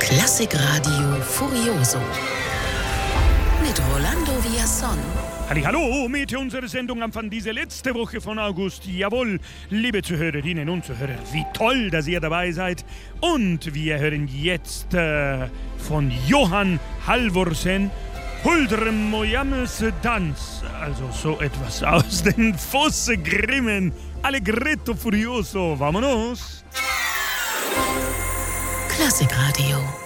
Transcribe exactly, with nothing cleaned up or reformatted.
Klassikradio Furioso mit Rolando Villazón. Hallo mit unserer Sendung am Anfang dieser letzte Woche von August. Jawohl, liebe Zuhörerinnen und Zuhörer, wie toll, dass ihr dabei seid. Und wir hören jetzt äh, von Johann Halvorsen Huldrem Mojammes Tanz. Also so etwas aus den Fosse Grimmen. Allegretto Furioso, vamonos! Klassikradio.